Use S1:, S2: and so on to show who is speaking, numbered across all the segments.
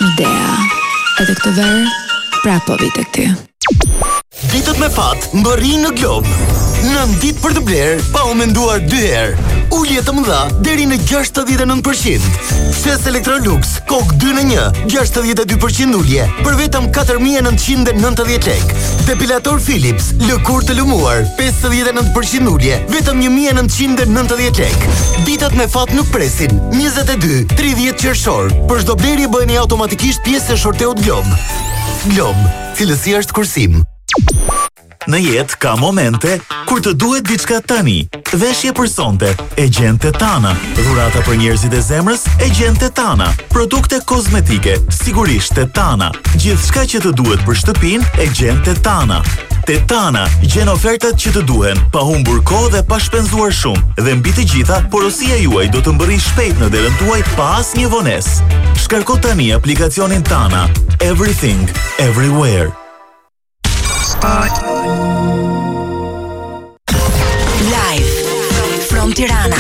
S1: Idea. Edhe këtë verë, pra po vi tek ti.
S2: Ditët me fat mbërrin në Glob. 9 ditë për të blerë, pa u menduar 2 herë. Ulje të mëdha deri në 69%. Shes Electrolux, kok 2 në 1, 62% ulje për vetëm 4.990 lek. Depilator Philips, lëkur të lëmuar, 59% ulje, vetëm 1.990 lek. Ditët me fat nuk presin. 22-30 qershor. Për çdo blerje bëheni automatikisht pjesë e shorteut Glob. Glob, cilësia është kursim.
S3: Në jetë ka momente kur të duhet diçka tani. Veshje për sonte, e gjen Tetana. Dhurata për njerëzit e zemrës, e gjen Tetana. Produkte kozmetike, sigurisht Tetana. Gjithçka që të duhet për shtëpinë, e gjen Tetana. Tetana gjen ofertat që të duhen, pa humbur kohë dhe pa shpenzuar shumë. Dhe mbi të gjitha, porosia juaj do të mbërrijë shpejt në derën tuaj pa asnjë vonesë. Shkarko tani aplikacionin Tana. Everything, everywhere.
S4: Live from Tirana.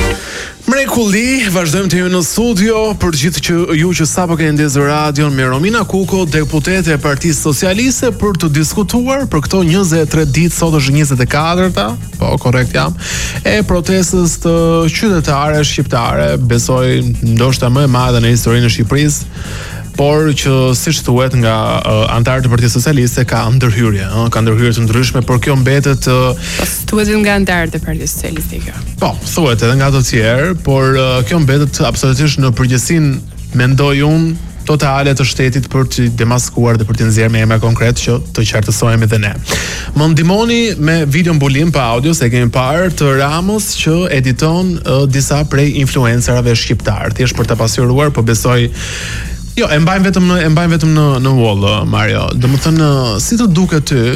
S5: Mrekulli, vazhdojmë të ju në studio për gjithë që ju që sapo keni ndezur radion me Romina Kuko, deputete e Partisë Socialiste, për të diskutuar për këto 23 ditë, sot është 24-ta, po korrekt jam, e protestës të qytetare shqiptare, besoj ndoshta më e madhe në historinë e Shqipërisë, por që siç thuhet nga antarët e Partisë Socialiste ka ndërhyrje, ka ndërhyrje të ndryshme, por kjo mbetet
S6: thuhet nga antarët e Partisë Socialiste kjo.
S5: Po, thuhet edhe nga të tjerë, por kjo mbetet absolutisht në përgjithësinë, mendoj unë, totale të shtetit për të demaskuar dhe për të nxjerrë me emra konkret që të qartësohemi dhe ne. Më ndihmoni me video mbulim pa audio, se kemi parë të Ramos që editon disa prej influencerave shqiptar. Thjesht për ta pasuruar, po besoj jo, e mbajmë vetëm në wall, Mario. Domethënë, si të duket ty,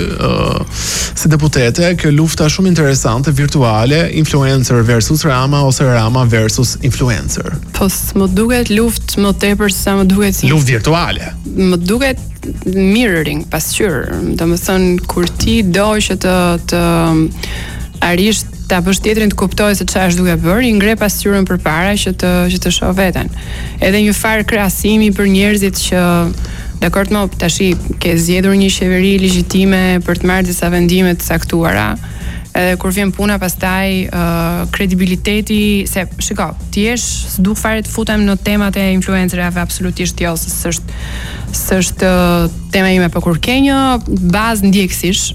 S5: si deputete, kjo lufta shumë interesante, virtuale, influencer versus Rama, ose Rama versus influencer?
S6: Po, më duket luftë më tepër se sa më duket si
S5: luftë virtuale.
S6: Më duket mirroring, pasqyrë. Domethënë, kur ti do që të arish ta bësh tjetrin të kuptojë se çfarë është duke bërë, i ngre pasqyrën përpara që të shoh veten. Edhe një farë krahasimi për njerëzit që dakord më tashi ke zgjedhur një qeveri legjitime për të marrë disa vendime të caktuara. Edhe kur vjen puna pastaj kredibiliteti, se shiko, ti s'du fare të futem në temat e influencerave, absolutisht jo, se s'është tema ime, por kur ke një bazë ndjekësish,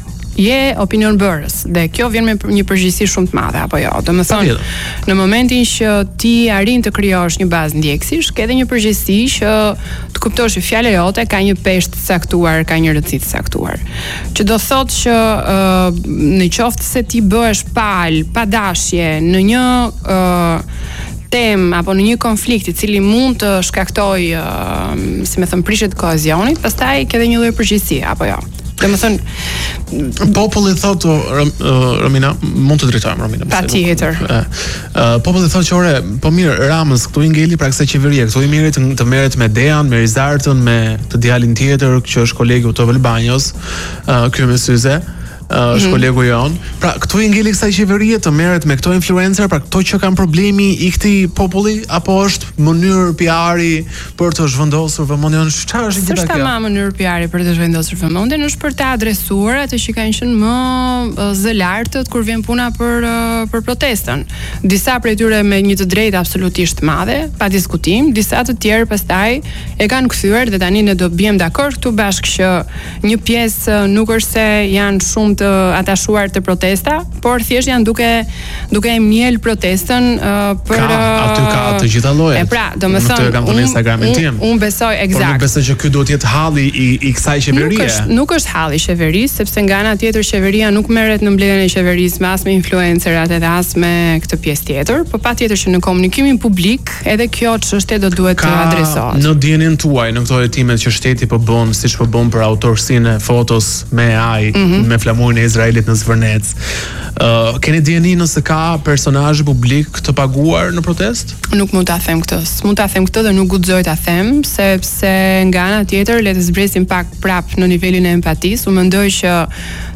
S6: je opinion bërës, dhe kjo vjen me një përgjegjësi shumë të madhe, apo jo? Domethënë, në momentin që ti arrin të krijosh një bazë ndjekësish, ke edhe një përgjegjësi që të kuptosh që fjala jote ka një peshë të caktuar, ka një rëndësi të caktuar. Që do thotë që në qoftë se ti bëhesh pa dashje në një temë apo në një konflikt i cili mund të shkaktojë, si më thon, prishje të kohezionit, pastaj ke edhe një lloj përgjegjësie, apo jo? Domethënë,
S5: populli thotë, Romina, mund të drejtojmë, Romina.
S6: Patjetër.
S5: Populli thotë që ore, po mirë, Ramës këtu i ngeli pra kësaj qeverie, këtu i mirë të merret me Dejan, me Rizartën, me të djalin tjetër që është kolegu Tove Banjos, ky me syze. është kolegu jon. Pra, këtu i ngeli kësaj qeverie të merret me këto influencer, pra këto që kanë problemi i këtij populli, apo është mënyrë PR-i për të zhvendosur vëmendjen? Çfarë është
S6: gjithë kjo? Është më mënyrë PR-i për të zhvendosur vëmendjen, është për të adresuar atë që kanë qenë më zë lartët kur vjen puna për protestën. Disa prej tyre me një të drejtë absolutisht madhe, pa diskutim, disa të tjerë pastaj e kanë kthyer dhe tani ne do bëjmë dakord këtu bashkë që një pjesë nuk është se janë shumë të atashuar të protesta, por thjesht janë duke mjel protestën për
S5: aty ka të gjitha llojet.
S6: Pra, domethënë,
S5: kam në Instagramin tim.
S6: Unë besoj eksakt.
S5: Por nuk besoj që ky duhet të jetë halli i kësaj qeverie.
S6: Nuk është halli i qeverisë, sepse nga ana tjetër qeveria nuk merret në mbledhjen e qeverisë as me influencerat edhe as me këtë pjesë tjetër, por patjetër që në komunikimin publik edhe kjo çështje do duhet të adresohet.
S5: Në dienin tuaj, në këto hetimet që shteti po bën, siç po bën për autorsinë e fotos me AI, me flamurin e Izraelit në Zvërnec. Keni dieni nëse ka personazh publik të paguar në protest?
S6: Nuk mund ta them këtë. S'mund ta them këtë dhe nuk guxoj ta them, sepse nga ana tjetër le të zbresim pak prap në nivelin e empatisë. Unë mendoj që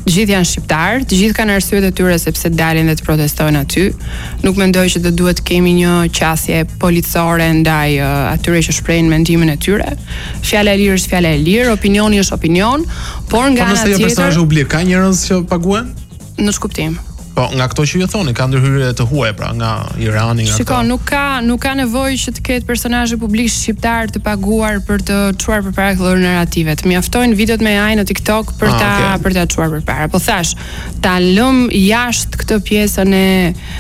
S6: Të gjithë janë shqiptarë, të gjithë kanë arsyet e tyre sepse dalin dhe të protestojnë aty. Nuk mendoj që do duhet kemi një qasje policore ndaj atyre që shprehin mendimin e tyre. Fjala e lirë është fjala e lirë, opinioni është opinion, por nga ana tjetër. Po nëse
S5: personazh publik ka njerëz që paguhen?
S6: Në ç'kuptim?
S5: Po, nga këto që ju thoni, ka ndërhyrje të huaj, pra nga Irani, nga
S6: Shiko, nuk ka nevojë që të ketë personazhe publik shqiptar të paguar për të çuar përpara këtyre narrativet. Mjaftojnë videot me AI në TikTok për ta çuar përpara. Po thash, ta lëm jashtë këtë pjesën e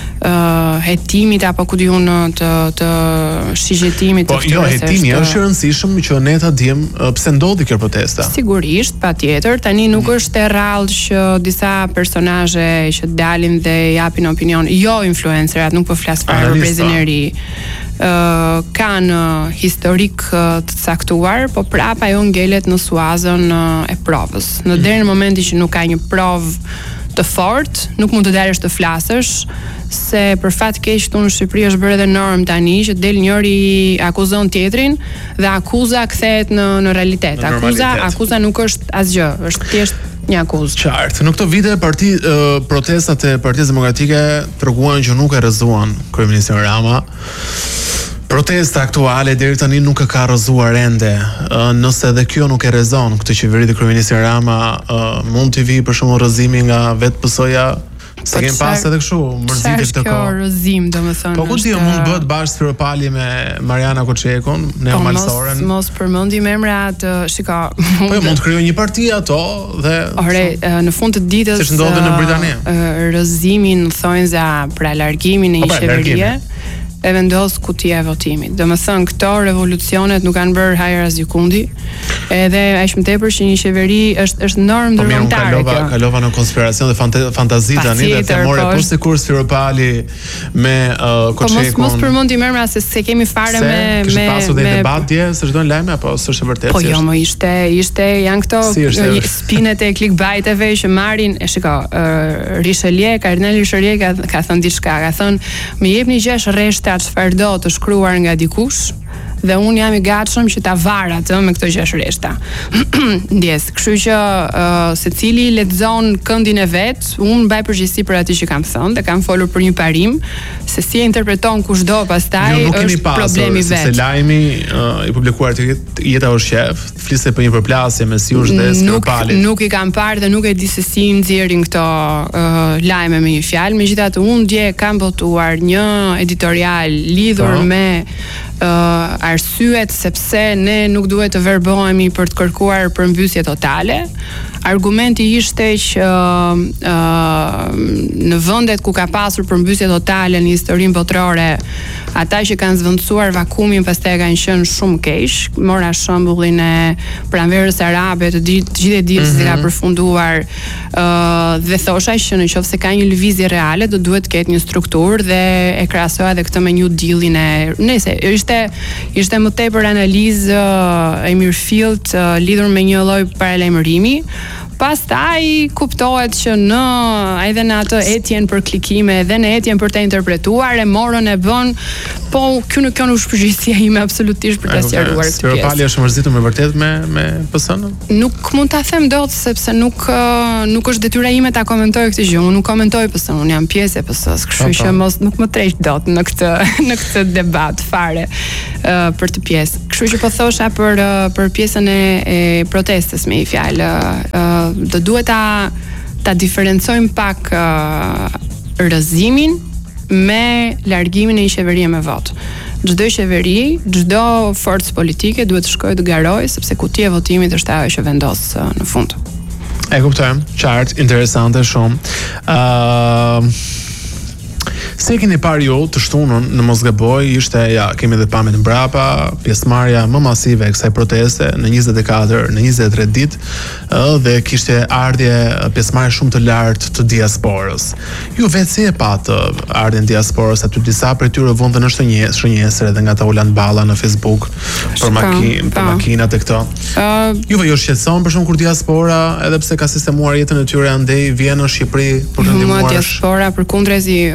S6: hetimit apo ku diun të shigjetimit të
S5: këtyre. Po, hetimi është i rëndësishëm që ne ta dimë pse ndodhi kjo protesta.
S6: Sigurisht, patjetër, tani nuk është e rrallë që disa personazhe që dalin dhe japin opinion, jo influencerat, nuk po flas fare për brezin e ri, kanë historik të caktuar, po prapa ajo ngelet në suazën e provës. Në deri në momentin që nuk ka një provë të fortë, nuk mund të dalësh të flasësh, se për fat keq këtu në Shqipëri është bërë edhe norm tani që del njëri akuzon tjetrin dhe akuza kthehet në realitet. Akuza nuk është asgjë, është thjesht një akuzë.
S5: Qartë. Në këto vite protestat e Partisë Demokratike treguan që nuk e rrëzuan kryeministin Rama. Protesta aktuale deri tani nuk e ka rrëzuar ende. Nëse edhe kjo nuk e rrezon këtë qeveri të kryeministit Rama, mund të vi për shembull rrëzimi nga vetë PS-ja. Se kemi pas edhe kështu mërzitje të
S6: kjo rrëzim, domethënë.
S5: Po ku di mund të bëhet bashkë Firopali me Mariana Koçekun, Neo Malsoren.
S6: Mos përmendim emrat, shiko.
S5: Po mund të krijojë një parti ato dhe
S6: në fund të ditës
S5: siç ndodhi në Britani.
S6: Rrëzimin thonë za për largimin e një qeverie e vendos kutia e votimit. Domethënë këto revolucionet nuk kanë bërë hajër as gjikundi, edhe aq më tepër që një qeveri është normë ndërkombëtare.
S5: Kalova në konspiracion dhe fantazi tani dhe themore po sikur Firopali me Koçekun.
S6: Mos përmendim emra se kemi fare me
S5: kishte pasur dhe debat dje, s'është dhënë lajme apo s'është e vërtetë?
S6: Po jo, më ishte janë këto spinet e clickbaiteve që marrin, shiko, Richelieu, Kardinali Richelieu ka thënë diçka, ka thënë më jepni 6 rreshta çfarë do të shkruar nga dikush dhe unë jam i gatshëm që ta var atë me këto 6 rreshta. Ndjes, kështu që secili lexon këndin e vet, unë mbaj përgjegjësi për atë që kam thënë dhe kam folur për një parim, se si e interpreton kushdo pastaj është problemi vet.
S5: Se lajmi i publikuar te Jeta o shef, fliste për një përplasje mes jush dhe Firopalit.
S6: Nuk i kam parë dhe nuk e di se si nxjerrin këto lajme me një fjalë, megjithatë unë dje kam botuar një editorial lidhur me arsyet sepse ne nuk duhet të verbohemi për të kërkuar përmbysje totale. Argumenti ishte që në vendet ku ka pasur përmbysje totale në historinë botërore, ata që kanë zvendësuar vakumin pastaj kanë qenë shumë keq. Mora shembullin e pranverës arabe, të gjithë e dinë se ka përfunduar dhe thosha që nëse ka një lëvizje reale do duhet të ketë një strukturë dhe e krahasoja edhe këtë me New Deal-in e nëse ishte më tepër analizë e mirëfillt lidhur me një lloj paralajmërimi. Pastaj kuptohet që edhe në atë etjen për klikime edhe në etjen për të interpretuar e morën e bën, po kjo nuk është përgjegjësia ime absolutisht për ta sqaruar këtë pjesë.
S5: Firopali është mërzitur me vërtet me PS-n?
S6: Nuk mund ta them dot sepse nuk është detyra ime ta komentoj këtë gjë. Unë nuk komentoj PS-n, unë jam pjesë e PS-s, kështu që nuk më treq dot në këtë debat fare për të pjesë. Kështu që po thosha për pjesën e protestës me një fjalë, do duhet ta diferencojmë pak rrëzimin me largimin e një qeverie me vot. Çdo qeveri, çdo forcë politike duhet të shkojë të garojë sepse kutia e votimit është ajo që vendos në fund.
S5: E kuptojmë, qartë, interesante shumë. Se keni parë ju të shtunën në Mosgaboj, ishte kemi edhe pamjet mbrapa, pjesëmarrja më masive e kësaj proteste në 24, në 23 ditë, dhe kishte ardhje pjesëmarrje shumë të lartë të diasporës. Ju vetë si e patë ardhjen diasporës, aty disa prej tyre vonte në shënjesër edhe nga ta ulan balla në Facebook për makinat e këto. Juve ju shqetëson për shumë kur diaspora, edhe pse ka sistemuar jetën e tyre andej vjen në Shqipëri për të ndihmuar.
S6: Diaspora përkundrazi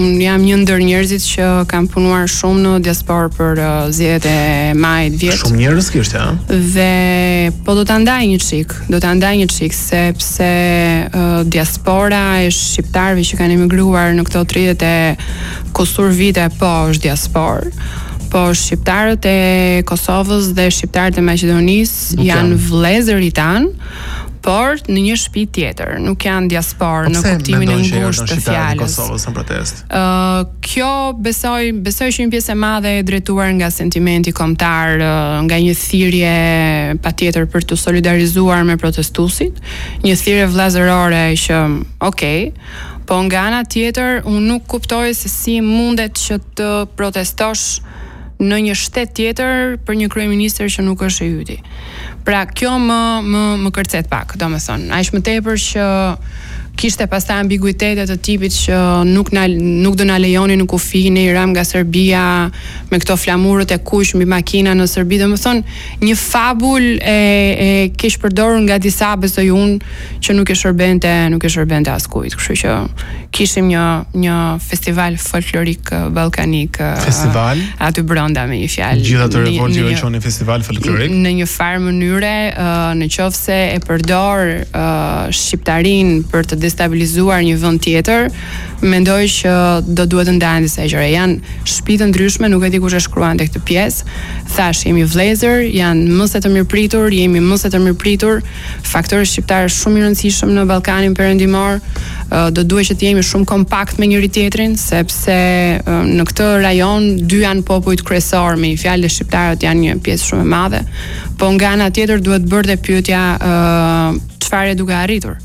S6: unë jam një ndër njerëzit që kam punuar shumë në diasporë për zgjedhjet e majit vjet.
S5: Shumë njerëz kishte, ha?
S6: Dhe po do ta ndaj një çik, sepse diaspora e shqiptarëve që kanë emigruar në këto 30 e kusur vite po është diasporë. Po shqiptarët e Kosovës dhe shqiptarët e Maqedonisë janë vëllezërit tan, por në një shtëpi tjetër, nuk janë diasporë në kuptimin e ngushtë të fjalës.
S5: Kosovës në protest.
S6: Kjo besoj që një pjesë e madhe e drejtuar nga sentimenti kombëtar, nga një thirrje patjetër për të solidarizuar me protestuesit, një thirrje vëllazërore që, okay, po nga ana tjetër unë nuk kuptoj se si mundet që të protestosh në një shtet tjetër për një kryeministër që nuk është e yti. Pra kjo më kërcet pak, domethënë, aq më tepër që kishte pastaj ambiguitete të tipit që nuk do na lejoni në kufi në Iran nga Serbia me këto flamurët e kuq mbi makina në Serbi, domethënë një fabul e keq përdorur nga disa, besoj unë, që nuk e shërbente askujt. Kështu që kishim një festival folklorik ballkanik.
S5: Festival?
S6: Aty brenda me një fjalë.
S5: Gjithë ato revolti u qonin festival folklorik.
S6: Në një farë mënyre, nëse e përdor shqiptarin për të destabilizuar një vend tjetër, mendoj që do duhet të ndahen disa gjëra. Janë shtëpi të ndryshme, nuk e di kush e shkruante këtë pjesë. Thash, jemi vëllezër, janë mëse të mirëpritur, jemi mëse të mirëpritur. Faktori shqiptar është shumë i rëndësishëm në Ballkanin Perëndimor. Do duhet që të jemi shumë kompakt me njëri tjetrin, sepse në këtë rajon dy janë popujt kryesor, me një fjalë shqiptarët janë një pjesë shumë e madhe. Po nga ana tjetër duhet bërë dhe pyetja çfarë e duke arritur.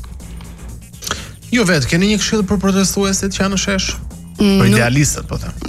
S5: Jo vetë, keni një këshill për protestuesit që janë në shesh? Për idealistët, po them.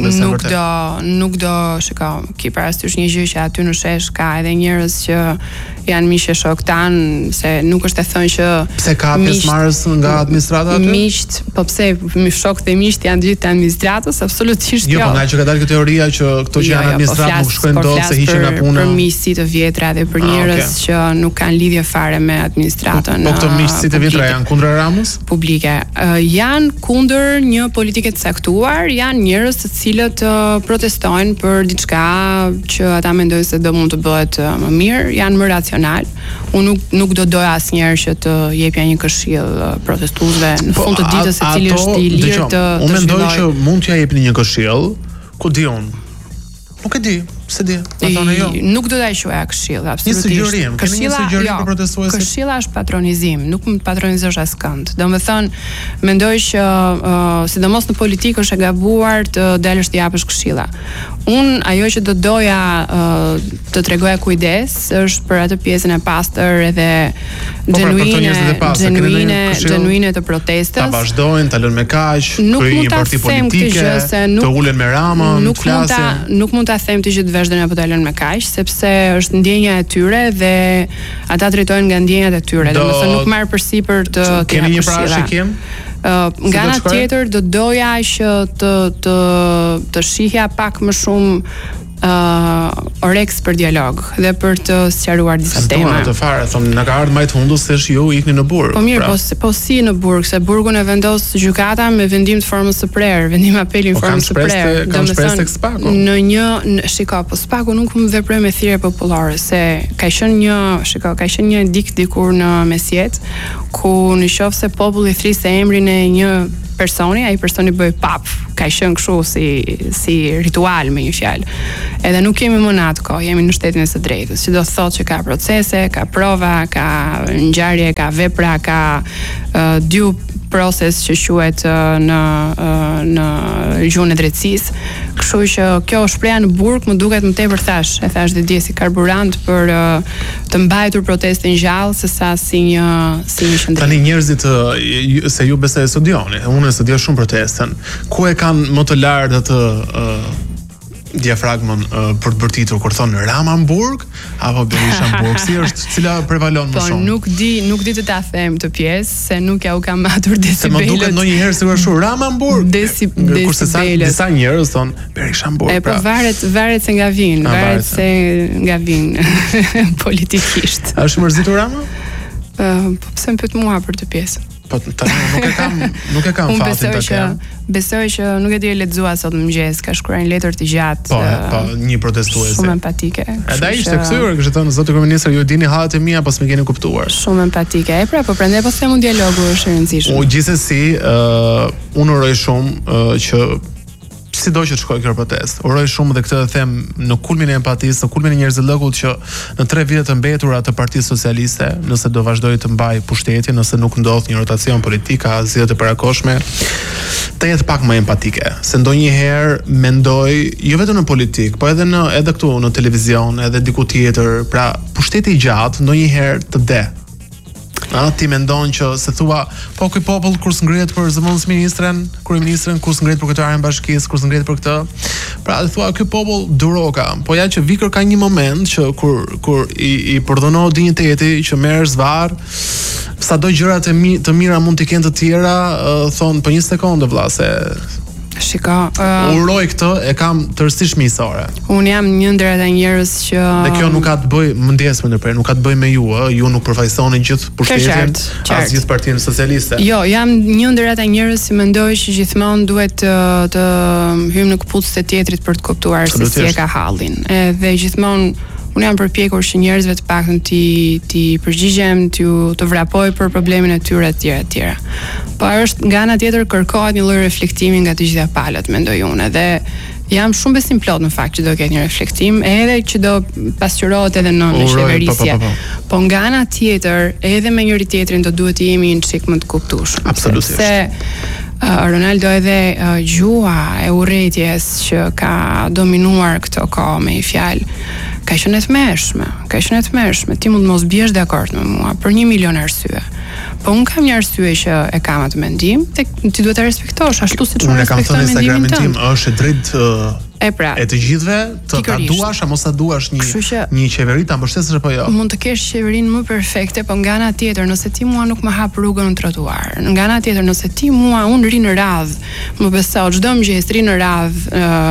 S5: Nuk do, shiko, ki parasysh një gjë që aty në shesh ka edhe njerëz që janë miqë shoktan, se nuk është e thënë që pse ka pjesëmarrës nga administrata aty?
S6: Miqt, po pse shokët e miqt janë gjithë të administratës, absolutisht jo.
S5: Jo, po nga që ka dalë këtë teoria që këto që janë administratë nuk shkojnë dot se hiqen nga puna.
S6: Për miqësi të vjetra dhe për njerëz që nuk kanë lidhje fare me administratën.
S5: Po këto miqësi të vjetra janë kundër Ramës?
S6: Publike. Janë kundër një politike të caktuar, janë njerëz të cilët protestojnë për diçka që ata mendojnë se do mund të bëhet më mirë, janë më racional. Unë nuk do doja asnjëherë që të jepja një këshill protestuesve në fund të ditës se cili është i lirë të
S5: unë mendoj që mund t'ja jepni një këshill, ku di unë. Nuk e di, se di.
S6: Nuk do ta quaja këshill, absolutisht.
S5: Këshilla për protestuesit.
S6: Këshilla është patronizim, nuk mund të patronizosh askënd. Domethënë, mendoj që sidomos në politikë është e gabuar të dalësh të japësh këshilla. Ajo që do doja të tregoja kujdes është për atë pjesën e pastër edhe genuine të protestës.
S5: Ta vazhdojnë, ta lënë me kaq, kryejnë një parti politike, të ulen me Ramën, të flasin.
S6: Nuk mund ta them ti që të vazhdojnë apo ta lënë me kaq, sepse është ndjenja e tyre dhe ata drejtojnë nga ndjenjat e tyre. Domethënë nuk marr përsipër të
S5: keni një parashikim?
S6: Nga ana tjetër do doja që të shihja pak më shumë oreks për dialog dhe për të sqaruar disa tema.
S5: Të fare, thonë, na ka ardhur më të hundus se ju ikni në burg.
S6: Po mirë, po si në burg, se burgun e vendos gjykata me vendim të formës së prerë, vendim apeli në formën së prerë.
S5: Kam shpresë tek Spaku.
S6: Shiko, po Spaku nuk më veproi me thirrje popullore, se ka qenë një edikt dikur në mesjet, ku nëse populli thrisë emrin e një personi, ai personi bëj pap, ka qenë kështu si ritual me një fjalë. Edhe nuk kemi më natë kohë, jemi në shtetin e së drejtës, që do thotë që ka procese, ka prova, ka ngjarje, ka vepra, ka due process që quhet në gjuhën e drejtësisë. Kështu që kjo shpreha në burg më duket më tepër e thash dhe dje si karburant për të mbajtur protestin gjallë sesa si një qendrim.
S5: Tani njerëzit se ju besoj e studioni, unë e studioj shumë protesten. Ku e kanë më të lartë atë diafragmën për të bërtitur kur thonë Rama në burg apo Berisha në burg, si është, cila prevalon më shumë?
S6: Po nuk di të ta them të pjesë, se nuk ja u kam matur desibelet.
S5: Se më duket ndonjëherë se është Rama në burg. Kurse disa njerëz thonë Berisha në burg.
S6: Po varet se nga vin politikisht.
S5: A është mërzitur Rama?
S6: Po pse më pyet mua për të pjesë?
S5: Po tani nuk e kam fatin ta kem.
S6: Besoj që nuk e di, lexua sot mëngjes, ka shkruar një letër të gjatë.
S5: Po, një protestuese.
S6: Shumë empatike.
S5: Edhe ai ishte kthyer, kështu thënë zoti kryeminist, ju dini hallet e mia, pas më keni kuptuar.
S6: Shumë empatike. E pra, po prandaj po them dialogu është i rëndësishëm.
S5: Gjithsesi, unë uroj shumë që sido që të shkoj kjo protestë. Uroj shumë dhe këtë e them në kulmin e empatisë, në kulmin e njerëzillëkut që në 3 vite të mbetura të Partisë Socialiste, nëse do vazhdojë të mbaj pushtetin, nëse nuk ndodh një rotacion politik, ka zgjedhjet e parakoshme, të jetë pak më empatike. Se ndonjëherë mendoj, jo vetëm në politik, po edhe këtu në televizion, edhe diku tjetër, pra pushteti i gjatë ndonjëherë të de. Ti mendon që se thua, po ky popull kur s'ngrihet për zëvendësministren, kryeministren, kur s'ngrihet për kryetaren e bashkisë, kur s'ngrihet për këtë. Pra thua ky popull duroka. Po ja që vikër ka një moment që kur i përdhunohet dinjiteti, që merr zvarr, sado gjërat të mira mund të kenë të tjera, thon po një sekondë vëlla se
S6: Shiko,
S5: uroj këtë, e kam tërësisht miqësore.
S6: Unë jam një ndër ata njerëz që
S5: dhe kjo nuk ka të bëj, më ndjes më ndërprer, nuk ka të bëj me ju, ju nuk përfaqësoni gjithë pushtetin, as gjithë Partinë Socialiste.
S6: Jo, jam një ndër ata njerëz që mendoj që gjithmonë duhet të hyjmë në këpucët e tjetrit për të kuptuar se si e ka hallin. Edhe gjithmonë unë jam përpjekur që njerëzve të paktën ti përgjigjem, të vrapoj për problemin e tyre etj etj. Po është nga ana tjetër kërkohet një lloj reflektimi nga të gjitha palët, mendoj unë, dhe jam shumë besim plot në fakt që do ketë një reflektim, edhe që do pasqyrohet edhe në qeverisje. Po nga ana tjetër, edhe me njëri tjetrin do duhet të jemi një çik më të kuptueshëm.
S5: Absolutisht.
S6: Se Ronaldo edhe gjua e urrëties që ka dominuar këto kohë me një fjalë ka qenë të mëshme. Ti mund mos biesh dakord me mua për 1.000.000 arsye. Po unë kam një arsye që e kam atë mendim, ti duhet ta respektosh ashtu siç unë respektoj mendimin tënd.
S5: Është drejt e të gjithëve të ta duash apo mos ta duash një qeveri ta mbështesësh apo jo.
S6: Mund të kesh qeverinë më perfekte, po nga ana tjetër nëse ti mua nuk më hap rrugën në trotuar, nga ana tjetër nëse ti unë ri në radh, më beso çdo mëngjes ri në radh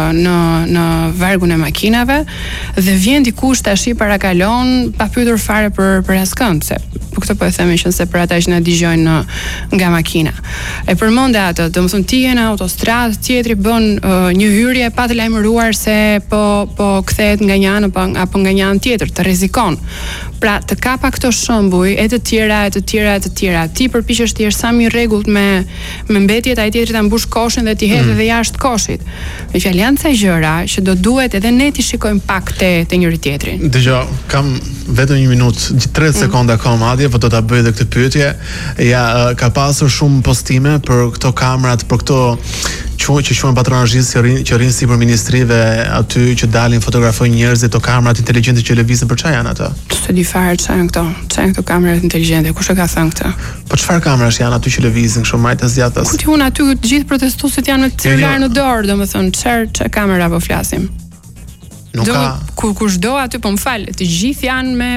S6: në vargun e makinave dhe vjen dikush tash i parakalon pa pyetur fare për askënd, se po këtë po e them që se për ata që na dëgjojnë nga makina. E përmendë atë, domethënë ti je në autostradë, tjetri bën një hyrje pa të lajmëruar se po kthehet nga një anë apo nga një anë tjetër, të rrezikon. Pra të kapa këto shembuj e të tjera, ti përpiqesh të jesh sa më i rregullt me mbetjet, ai tjetri ta mbush koshin dhe ti hedh edhe jashtë koshit. Me fjalë janë ca gjëra që do duhet edhe ne ti shikojmë pak te njëri tjetri.
S5: Dëgjoj, kam vetëm 1 minutë, 30 sekonda kam madje, po do ta bëj edhe këtë pyetje. Ja, ka pasur shumë postime për këto kamerat, për këto që quhen patronazhistë që rrin sipër ministrive, aty që dalin fotografojnë njerëzit, to kamerat inteligjente që lëvizin, për çfarë janë ato?
S6: S'e di fare çfarë janë këto. Çfarë janë këto kamerat inteligjente? Kush e ka thënë këtë?
S5: Po çfarë kamerash janë aty që lëvizin kështu majtas zjatas?
S6: Ku ti unë aty të gjithë protestuesit janë me celular në dorë, domethënë çfarë kamera po flasim?
S5: Nuk ka
S6: kushdo aty, po më fal, të gjithë janë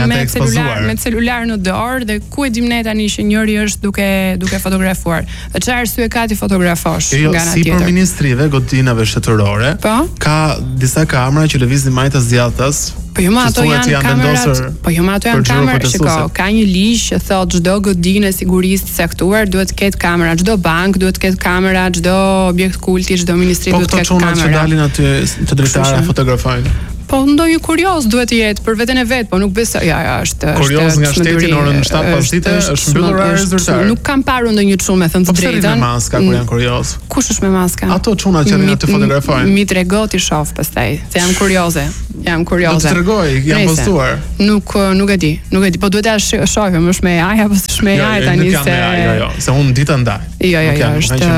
S6: me celular në dorë dhe ku e dim ne tani që njëri është duke fotografuar. Dhe çfarë arsye ka ti fotografosh nga ana tjetër?
S5: Sipër ministrive, godinave shtetërore, ka disa kamera që lëvizin majtas zjatas.
S6: Po jo ma ato janë kamerat. Po jo ma ato janë kamerat, shiko, ka një ligj që thotë çdo godinë e sigurisë të caktuar duhet të ketë kamera, çdo bank duhet të ketë kamera, çdo objekt kulti, çdo ministri duhet të ketë kamera.
S5: Po këto çunat që dalin aty të drejtarë fotografojnë.
S6: Po ndonjë kurioz duhet të jetë për veten e vet, po nuk besoj. Ja, është
S5: kurioz nga shteti në orën 7 pas dite, është mbyllur orari zyrtar.
S6: Nuk kam parë ndonjë çun me thënë të drejtën.
S5: Po me maska kur janë kurioz.
S6: Kush është me maska?
S5: Ato çunat që janë aty fotografojnë.
S6: Mi trego ti shoh pastaj, se jam kurioze.
S5: Do të tregoj, jam postuar.
S6: Nuk e di. Po duhet ta shohim, është me AI apo s'është me AI tani se.
S5: Jo, se unë ditën ndaj.
S6: Jo,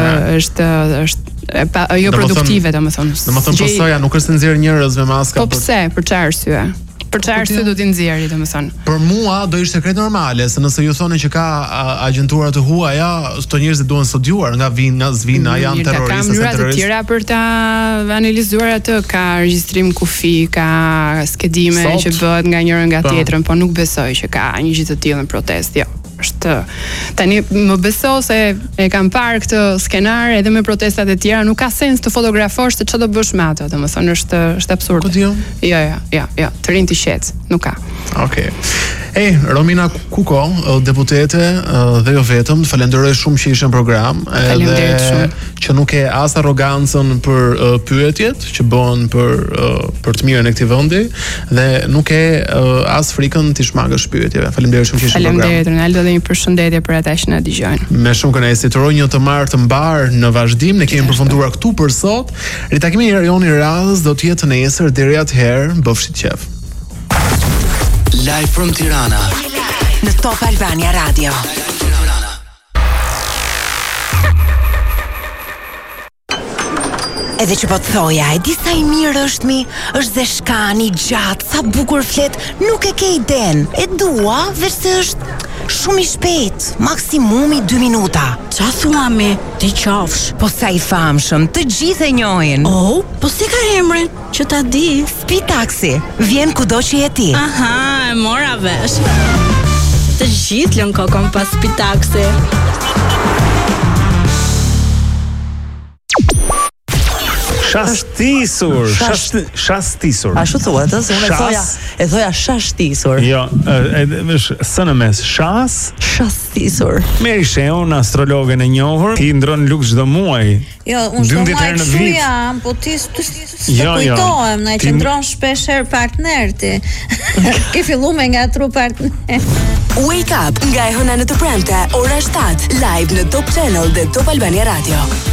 S6: është jo produktive, domethënë.
S5: Domethënë po soja nuk është nxjerr njerëz me maska.
S6: Po pse? Për çfarë arsye? Për çfarë arsye do t'i nxjerrë, domethënë?
S5: Për mua do ishte krejt normale, se nëse ju thonë që ka agjentura të huaja, këto njerëz duhen studiuar, nga zvina, janë terroristë,
S6: ka mënyra të tjera për ta analizuar atë, ka regjistrim kufi, ka skedime që bëhet nga njëra nga tjetrën, po nuk besoj që ka një gjë të tillë në protestë, jo. Tani më beso se e kam parë këtë skenar edhe me protestat e tjera, nuk ka sens të fotografosh se çfarë do bësh me ato, domethënë është absurd.
S5: Po jo.
S6: Jo, të rinë të qet, nuk ka.
S5: Okej. Romina Kuko, deputete dhe jo vetëm, falenderoj shumë që ishe në program, edhe që nuk e as arrogancën për pyetjet që bëhen për të mirën e këtij vendi dhe nuk e as frikën të shmangësh pyetjeve. Faleminderit shumë që ishe në program.
S6: Faleminderit Ronaldo dhe një përshëndetje për ata që na dëgjojnë.
S5: Me shumë kënaqësi, të uroj një të marrë të mbar në vazhdim. Ne kemi përfunduar këtu për sot. Ritakimi i Erioni radhës do të jetë nesër, deri atëherë, bëfshit qef.
S2: Live from Tirana
S4: në Top Albania Radio. Edhe që po të thoja, e di sa i mirë është dhe shkani, gjatë, sa bukur flet, nuk e ke iden. E dua, vërse është shumë i shpejt, maksimumi 2 minuta.
S7: Qa thuami, ti qafsh?
S4: Po sa i famshëm, të gjithë e njohin.
S7: Oh, po si ka emrin, që ta di?
S4: Speed Taxi, vjen kudo që je ti.
S7: Aha, e mora vesh. Të gjithë lën kokon pas Speed Taxi.
S8: Shastisur.
S9: Ashtu thuhet, se unë e thoja shashtisur.
S8: Jo, është sënë mes
S9: shastisur.
S8: Meri Sheun, astrologen e njohur, ti ndron luk çdo muaj.
S10: Jo, unë s'do muaj kështu jam, po ti kujtohem, na e qëndron shpesh herë partner ti. Ke fillu me nga tru partner.
S4: Wake up nga e hëna në të premte, ora 7, live në Top Channel dhe Top Albania Radio.